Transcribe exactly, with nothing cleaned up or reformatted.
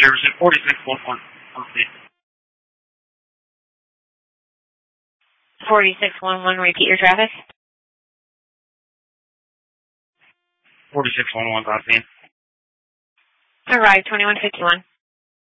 There's a forty-six one one. forty-six one one, repeat your traffic. forty-six one one, copy. Arrive, twenty-one fifty-one.